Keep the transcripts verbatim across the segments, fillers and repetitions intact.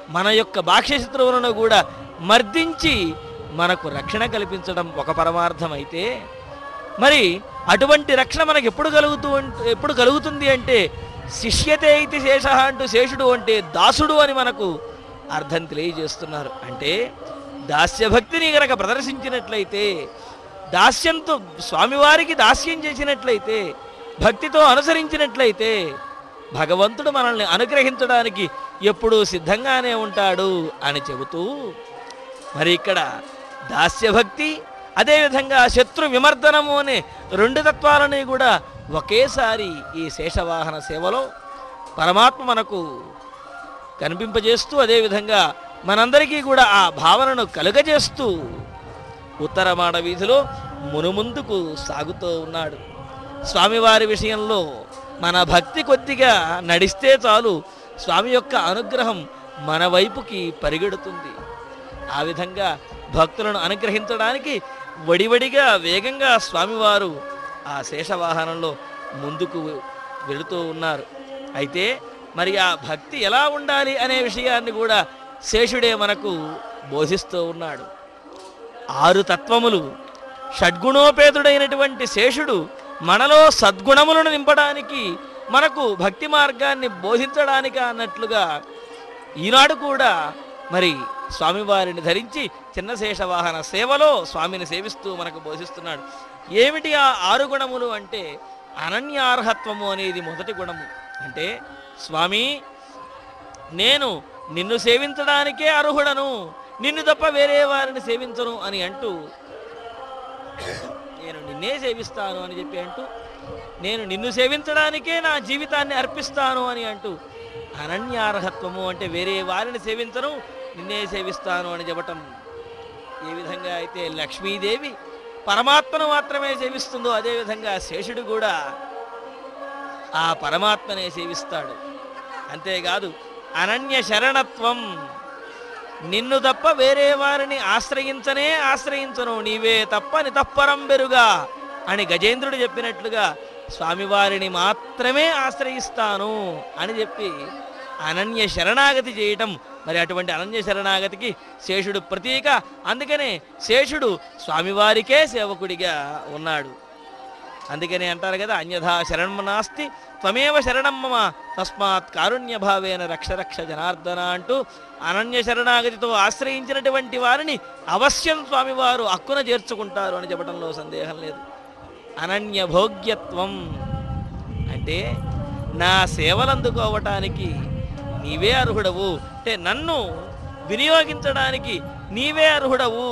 మన యొక్క బాహ్యశత్రువులను కూడా మర్దించి మనకు రక్షణ కల్పించడం ఒక పరమార్థం అయితే, మరి అటువంటి రక్షణ మనకు ఎప్పుడు కలుగుతూ ఎప్పుడు కలుగుతుంది అంటే శిష్యతే ఇది శేష అంటూ శేషుడు అంటే దాసుడు అని మనకు అర్థం తెలియజేస్తున్నారు. అంటే దాస్యభక్తిని గనక ప్రదర్శించినట్లయితే, దాస్యంతో స్వామివారికి దాస్యం చేసినట్లయితే, భక్తితో అనుసరించినట్లయితే భగవంతుడు మనల్ని అనుగ్రహించడానికి ఎప్పుడూ సిద్ధంగానే ఉంటాడు అని చెబుతూ, మరి ఇక్కడ దాస్యభక్తి అదేవిధంగా శత్రు విమర్దనము అనే రెండు తత్వాలని కూడా ఒకేసారి ఈ శేషవాహన సేవలో పరమాత్మ మనకు కనిపింపజేస్తూ, అదేవిధంగా మనందరికీ కూడా ఆ భావనను కలుగజేస్తూ ఉత్తరమాడ వీధిలో మునుముందుకు సాగుతూ ఉన్నాడు. స్వామివారి విషయంలో మన భక్తి కొద్దిగా నడిస్తే చాలు స్వామి యొక్క అనుగ్రహం మన వైపుకి పరిగెడుతుంది. ఆ విధంగా భక్తులను అనుగ్రహించడానికి వడివడిగా వేగంగా స్వామివారు ఆ శేషవాహనంలో ముందుకు వెళుతూ ఉన్నారు. అయితే మరి ఆ భక్తి ఎలా ఉండాలి అనే విషయాన్ని కూడా శేషుడే మనకు బోధిస్తూ ఉన్నాడు. ఆరు తత్వములు షడ్గుణోపేతుడైనటువంటి శేషుడు మనలో సద్గుణములను నింపడానికి, మనకు భక్తి మార్గాన్ని బోధించడానికి అన్నట్లుగా ఈనాడు కూడా మరి స్వామివారిని ధరించి చిన్న శేషవాహన సేవలో స్వామిని సేవిస్తూ మనకు బోధిస్తున్నాడు. ఏమిటి ఆ ఆరు గుణములు అంటే అనన్యార్హత్వము అనేది మొదటి గుణము. అంటే స్వామి, నేను నిన్ను సేవించడానికే అర్హుడను, నిన్ను తప్ప వేరే వారిని సేవించను అని అంటూ, నేను నిన్నే సేవిస్తాను అని చెప్పి అంటూ, నేను నిన్ను సేవించడానికే నా జీవితాన్ని అర్పిస్తాను అని అంటూ, అనన్యార్హత్వము అంటే వేరే వారిని సేవించను, నిన్నే సేవిస్తాను అని చెప్పటం. ఏ విధంగా అయితే లక్ష్మీదేవి పరమాత్మను మాత్రమే సేవిస్తుందో, అదేవిధంగా శేషుడు కూడా ఆ పరమాత్మనే సేవిస్తాడు. అంతేకాదు అనన్య శరణత్వం, నిన్ను తప్ప వేరే వారిని ఆశ్రయించనే ఆశ్రయించను, నీవే తప్ప నితఃపరం బెరుగా అని గజేంద్రుడు చెప్పినట్లుగా స్వామివారిని మాత్రమే ఆశ్రయిస్తాను అని చెప్పి అనన్య శరణాగతి చేయటం. మరి అటువంటి అనన్య శరణాగతికి శేషుడు ప్రతీక. అందుకనే శేషుడు స్వామివారికే సేవకుడిగా ఉన్నాడు. అందుకనే అంటారు కదా, అన్యథా శరణం నాస్తి త్వమేవ శరణం మమ తస్మాత్ కారుణ్యభావేన రక్ష రక్ష జనార్దన అంటూ అనన్య శరణాగతితో ఆశ్రయించినటువంటి వారిని అవశ్యం స్వామివారు అక్కున చేర్చుకుంటారు అని చెప్పడంలో సందేహం లేదు. అనన్య భోగ్యత్వం అంటే నా సేవలు అందుకోవటానికి నీవే అర్హుడవు, అంటే నన్ను వినియోగించడానికి నీవే అర్హుడవు.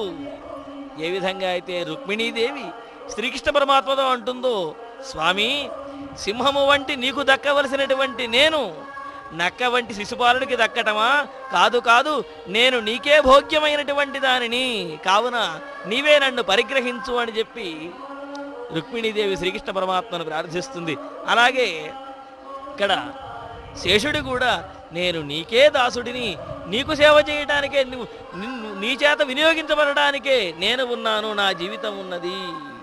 ఏ విధంగా అయితే రుక్మిణీదేవి శ్రీకృష్ణ పరమాత్మతో అంటుందో, స్వామి, సింహము వంటి నీకు దక్కవలసినటువంటి నేను నక్క వంటి శిశుపాలుడికి దక్కటమా? కాదు కాదు, నేను నీకే భోగ్యమైనటువంటి దానిని, కావున నీవే నన్ను పరిగ్రహించు అని చెప్పి రుక్మిణీదేవి శ్రీకృష్ణ పరమాత్మను ప్రార్థిస్తుంది. అలాగే ఇక్కడ శేషుడు కూడా నేను నీకే దాసుడిని, నీకు సేవ చేయడానికే, నువ్వు నిన్ను నీ చేత వినియోగించబడడానికే నేను ఉన్నాను, నా జీవితం ఉన్నది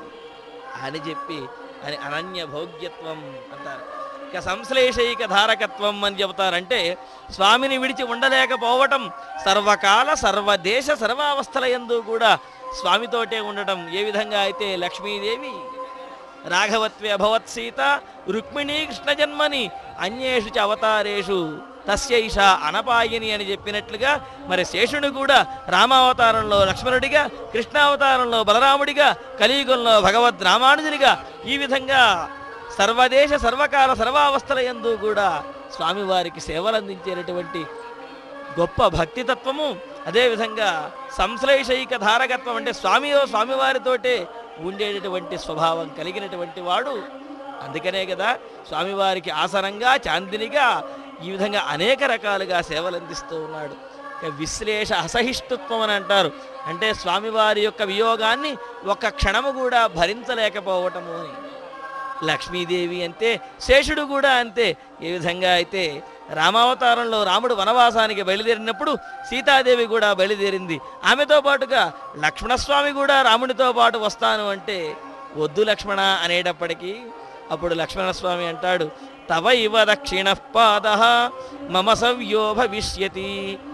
అని చెప్పి అని అనన్య భోగ్యత్వం అంటారు. ఇక సంశ్లేషైక ధారకత్వం అని చెబుతారంటే స్వామిని విడిచి ఉండలేకపోవటం, సర్వకాల సర్వదేశ సర్వావస్థల యందు కూడా స్వామితోటే ఉండటం. ఏ విధంగా అయితే లక్ష్మీదేవి రాఘవత్వే అభవత్ సీత రుక్మిణీ కృష్ణ జన్మని అన్యేషు చ అవతారేషు తస్యైష అనపాయిని అని చెప్పినట్లుగా, మరి శేషుడు కూడా రామావతారంలో లక్ష్మణుడిగా, కృష్ణావతారంలో బలరాముడిగా, కలియుగంలో భగవద్ రామానుజునిగా, ఈ విధంగా సర్వదేశ సర్వకాల సర్వావస్థల యందు కూడా స్వామివారికి సేవలు అందించేటటువంటి గొప్ప భక్తితత్వము. అదేవిధంగా సంశ్లేషైక ధారకత్వం అంటే స్వామియో స్వామివారితోటే ఉండేటటువంటి స్వభావం కలిగినటువంటి వాడు. అందుకనే కదా స్వామివారికి ఆసనంగా, చాందినిగా, ఈ విధంగా అనేక రకాలుగా సేవలు అందిస్తూ ఉన్నాడు. విశ్లేష అసహిష్ణుత్వం అని అంటారు. అంటే స్వామివారి యొక్క వియోగాన్ని ఒక్క క్షణము కూడా భరించలేకపోవటము అని. లక్ష్మీదేవి అంతే, శేషుడు కూడా అంతే. ఏ విధంగా అయితే రామావతారంలో రాముడు వనవాసానికి బయలుదేరినప్పుడు సీతాదేవి కూడా బయలుదేరింది. ఆమెతో పాటుగా లక్ష్మణస్వామి కూడా రాముడితో పాటు వస్తాను అంటే వద్దు లక్ష్మణ అనేటప్పటికీ అప్పుడు లక్ష్మణస్వామి అంటాడు, తవ ఇవ దక్షిణ పాద మమ సవ్యో భవిష్యతి